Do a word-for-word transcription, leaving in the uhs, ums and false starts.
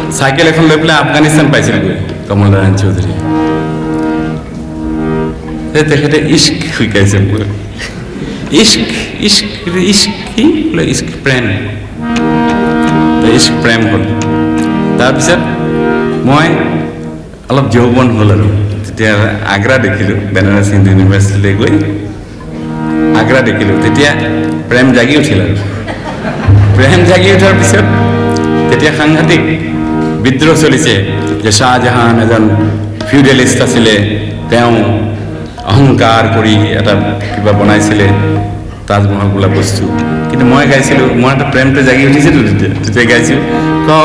cycle এখন লৈ পেলাই আফগানিস্তান পাইছিলগৈ কমল নাৰায়ণ চৌধুৰী তেখেতে ইস্ক শিকাইছে মোক ইস্ক ইস্ক ইস্ক কি বোলে ইস্ক প্ৰেম ইস্ক প্ৰেম হ'ল তাৰপিছত মই অলপ যৌৱন হ'ল আৰু তেতিয়া আগ্ৰা দেখিলোঁ বেনাৰস হিন্দু ইউনিভাৰ্চিটিলৈ গৈ আগ্ৰা দেখিলোঁ তেতিয়া প্ৰেম জাগি উঠিল আৰু প্ৰেম জাগি উঠাৰ পিছত তেতিয়া সাংঘাতিক বিদ্ৰোহ চলিছে যে শ্বাহজাহান এজন ফিউডেলিষ্ট আছিলে তেওঁ অহংকাৰ কৰি এটা কিবা বনাইছিলে তাজমহল বোলা বস্তু কিন্তু মই গাইছিলোঁ মই এটা প্ৰেমটো জাগি উঠিছিলোঁ তেতিয়া তেতিয়া গাইছিলোঁ